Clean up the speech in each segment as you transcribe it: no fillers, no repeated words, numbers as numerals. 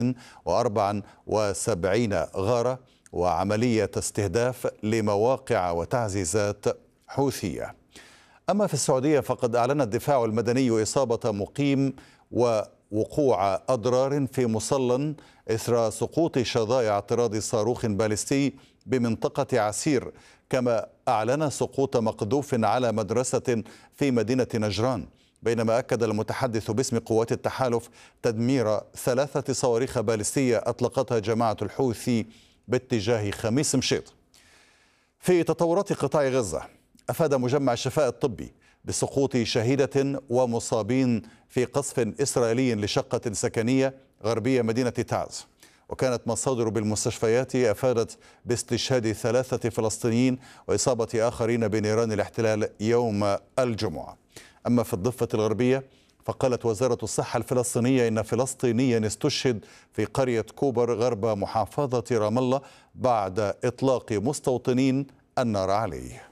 و74 غارة وعملية استهداف لمواقع وتعزيزات حوثية. أما في السعودية فقد أعلن الدفاع المدني إصابة مقيم ووقوع أضرار في مصلى إثر سقوط شظايا اعتراض صاروخ باليستي بمنطقة عسير، كما أعلن سقوط مقذوف على مدرسة في مدينة نجران، بينما أكد المتحدث باسم قوات التحالف تدمير 3 صواريخ باليستية أطلقتها جماعة الحوثي باتجاه خميس مشيط. في تطورات قطاع غزة، أفاد مجمع الشفاء الطبي بسقوط شهيدة ومصابين في قصف إسرائيلي لشقة سكنية غربية مدينة تعز، وكانت مصادر بالمستشفيات أفادت باستشهاد 3 فلسطينيين وإصابة آخرين بنيران الاحتلال يوم الجمعة. أما في الضفة الغربية فقالت وزارة الصحة الفلسطينية إن فلسطينيا استشهد في قرية كوبر غرب محافظة رام الله بعد إطلاق مستوطنين النار عليه.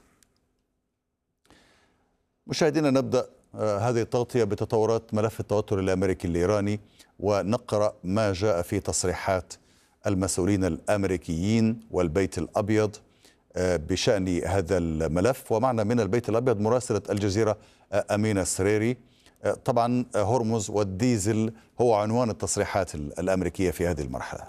مشاهدينا، نبدأ هذه التغطية بتطورات ملف التوتر الأمريكي الإيراني، ونقرأ ما جاء في تصريحات المسؤولين الأمريكيين والبيت الأبيض بشأن هذا الملف. ومعنا من البيت الأبيض مراسلة الجزيرة أمينة السريري. طبعا هرمز والديزل هو عنوان التصريحات الأمريكية في هذه المرحلة.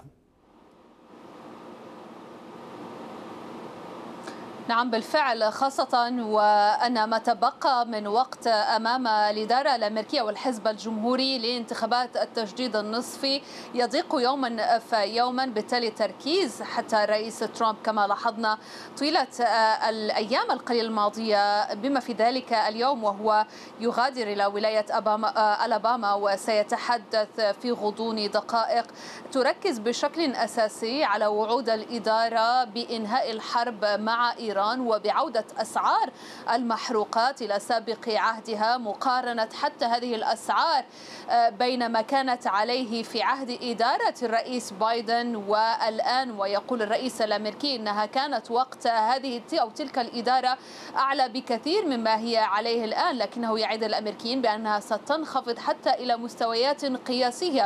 نعم بالفعل، خاصة وأن ما تبقى من وقت أمام الإدارة الأمريكية والحزب الجمهوري لانتخابات التجديد النصفي يضيق يوما فيوما، بالتالي تركيز حتى الرئيس ترامب كما لاحظنا طيلة الأيام القليلة الماضية بما في ذلك اليوم، وهو يغادر إلى ولاية ألاباما وسيتحدث في غضون دقائق تركز بشكل أساسي على وعود الإدارة بإنهاء الحرب مع إيران وبعودة أسعار المحروقات إلى سابق عهدها، مقارنة حتى هذه الأسعار بين ما كانت عليه في عهد إدارة الرئيس بايدن والآن. ويقول الرئيس الأمريكي أنها كانت وقت هذه أو تلك الإدارة أعلى بكثير مما هي عليه الآن، لكنه يعد الأمريكيين بأنها ستنخفض حتى إلى مستويات قياسية.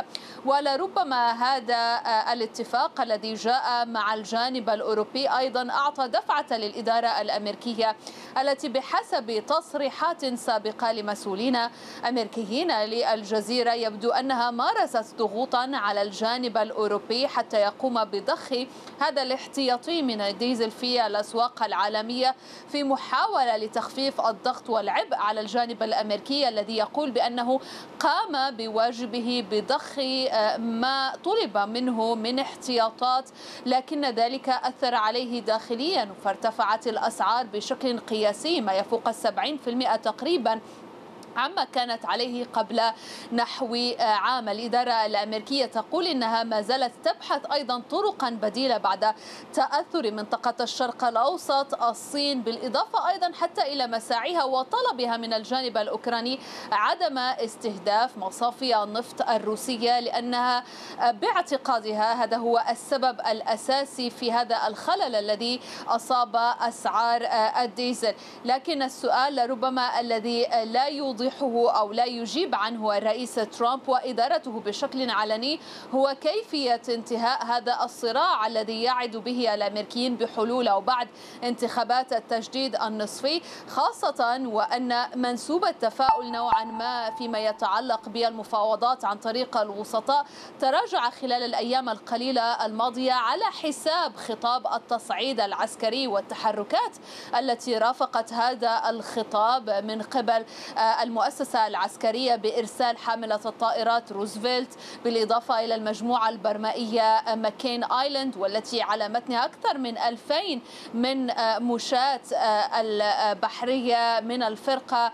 ولربما هذا الاتفاق الذي جاء مع الجانب الأوروبي أيضا أعطى دفعة للإدارة الأمريكية التي بحسب تصريحات سابقة لمسؤولين أمريكيين للجزيرة يبدو أنها مارست ضغوطا على الجانب الأوروبي حتى يقوم بضخ هذا الاحتياطي من الديزل في الأسواق العالمية في محاولة لتخفيف الضغط والعبء على الجانب الأمريكي الذي يقول بأنه قام بواجبه بضخ ما طلب منه من احتياطات، لكن ذلك أثر عليه داخليا فارتفعت الأسعار بشكل قياسي ما يفوق 70% تقريبا عما كانت عليه قبل نحو عام. الإدارة الأمريكية تقول إنها ما زالت تبحث أيضا طرقا بديلة بعد تأثر منطقة الشرق الأوسط الصين، بالإضافة أيضا حتى إلى مساعيها وطلبها من الجانب الأوكراني عدم استهداف مصافي النفط الروسية، لأنها باعتقادها هذا هو السبب الأساسي في هذا الخلل الذي أصاب أسعار الديزل. لكن السؤال ربما الذي لا يوضح أو لا يجيب عنه الرئيس ترامب وإدارته بشكل علني هو كيفية انتهاء هذا الصراع الذي يعد به الأمريكيين بحلول أو بعد انتخابات التجديد النصفي، خاصة وأن منسوب التفاؤل نوعا ما فيما يتعلق بالمفاوضات عن طريق الوسطاء تراجع خلال الأيام القليلة الماضية على حساب خطاب التصعيد العسكري والتحركات التي رافقت هذا الخطاب من قبل المؤسسة العسكرية بإرسال حاملة الطائرات روزفلت، بالإضافة إلى المجموعة البرمائية ماكين آيلاند والتي على متنها أكثر من 2000 من مشاة البحرية من الفرقة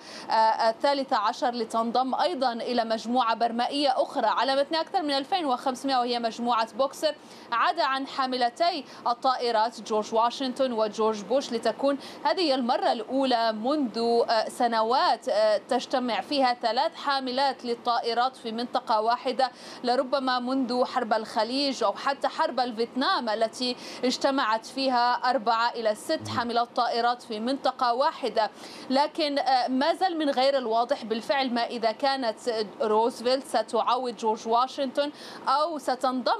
13 لتنضم أيضا إلى مجموعة برمائية أخرى على متنها أكثر من 2500 وهي مجموعة بوكسر، عدا عن حاملتي الطائرات جورج واشنطن وجورج بوش، لتكون هذه المرة الأولى منذ سنوات تجتمع فيها 3 حاملات للطائرات في منطقة واحدة، لربما منذ حرب الخليج أو حتى حرب الفيتنام التي اجتمعت فيها 4 إلى 6 حاملات طائرات في منطقة واحدة. لكن ما زال من غير الواضح بالفعل ما إذا كانت روزفلت ستعوض جورج واشنطن أو ستنضم